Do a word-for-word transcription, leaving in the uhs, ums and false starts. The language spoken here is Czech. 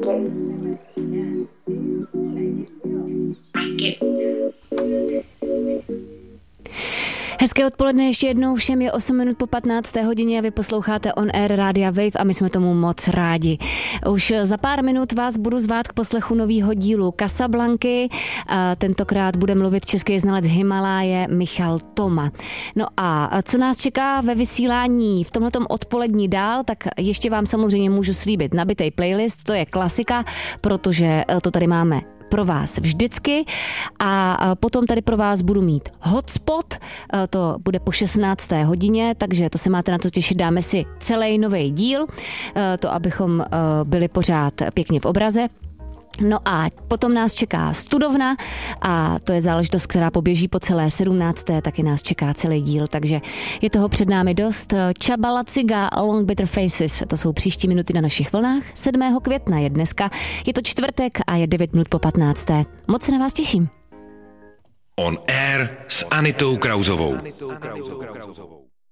Hezké odpoledne ještě jednou, všem je osm minut po patnácté hodině a vy posloucháte On Air Rádia Wave a my jsme tomu moc rádi. Už za pár minut vás budu zvát k poslechu novýho dílu Casablanky. A tentokrát bude mluvit český znalec Himaláje Michal Toma. No a co nás čeká ve vysílání v tomhletom odpolední dál, tak ještě vám samozřejmě můžu slíbit nabitej playlist, to je klasika, protože to tady máme pro vás vždycky a potom tady pro vás budu mít hotspot, to bude po šestnácté hodině, takže to se máte na to těšit, dáme si celý nový díl, to abychom byli pořád pěkně v obraze. No a potom nás čeká studovna a to je záležitost, která poběží po celé sedmnácté taky nás čeká celý díl, takže je toho před námi dost. Csaba Laciga a Long Bitter Faces, to jsou příští minuty na našich vlnách. sedmého května je dneska, je to čtvrtek a je devět minut po patnácté. Moc se na vás těším. On Air s Anitou Krauzovou.